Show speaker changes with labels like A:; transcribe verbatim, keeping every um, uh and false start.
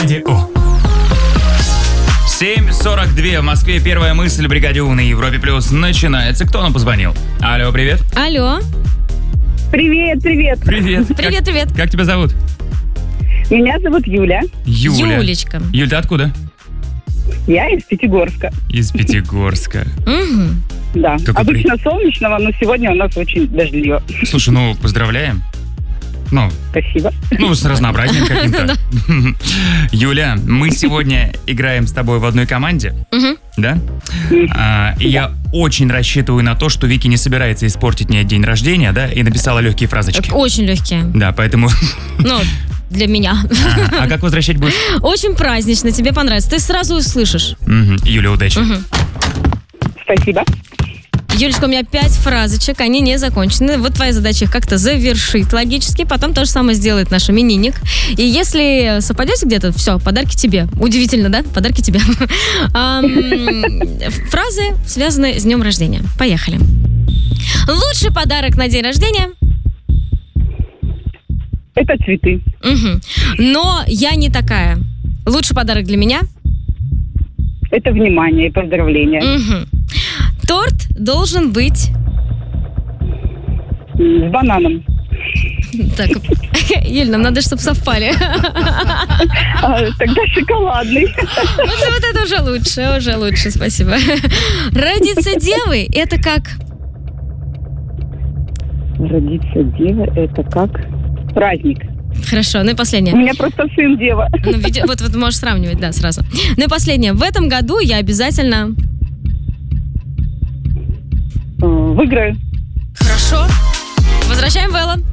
A: семь сорок два в Москве. Первая мысль в бригаде У на Европе Плюс начинается. Кто нам позвонил? Алло, привет.
B: Алло.
C: Привет, привет.
A: Привет.
B: Привет,
A: как,
B: привет.
A: Как тебя зовут?
C: Меня зовут Юля.
A: Юля.
B: Юлечка.
A: Юль, ты откуда?
C: Я из Пятигорска.
A: Из Пятигорска.
B: Мгм.
C: Да.
A: Какой
C: Обычно солнечного, но сегодня у нас очень дождливо.
A: Слушай, ну, поздравляем. Ну,
C: Спасибо.
A: ну, с разнообразием каким-то. Юля, мы сегодня играем с тобой в одной команде,
B: Мгм.
A: да? А, и я очень рассчитываю на то, что Вики не собирается испортить мне день рождения, да, и написала легкие фразочки.
B: Очень легкие.
A: Да, поэтому...
B: Ну, для меня.
A: А, а как возвращать будешь?
B: Очень празднично, тебе понравится. Ты сразу услышишь.
A: Мгм. Юля, удачи.
B: Мгм.
C: Спасибо.
B: Юлечка, у меня пять фразочек, они не закончены. Вот твоя задача их как-то завершить логически, потом то же самое сделает наш именинник. И если совпадете где-то, все, подарки тебе. Удивительно, да? Подарки тебе. Ам, Фразы связаны с днем рождения. Поехали. Лучший подарок на день рождения?
C: Это цветы.
B: Мгм. Но я не такая. Лучший подарок для меня?
C: Это внимание и поздравления.
B: Мгм. Торт должен быть...
C: М, С бананом.
B: Так, Юль, нам надо, чтобы совпали.
C: А, тогда шоколадный.
B: Вот, вот это уже лучше, уже лучше, спасибо. Родиться девой – это как?
C: Родиться дева – это как праздник.
B: Хорошо, ну и
C: У
B: последнее.
C: меня просто сын дева.
B: Ну, види- вот, вот можешь сравнивать, да, сразу. Ну и последнее. В этом году я обязательно...
C: Э, Выиграю.
B: Хорошо. Возвращаем Вэлла.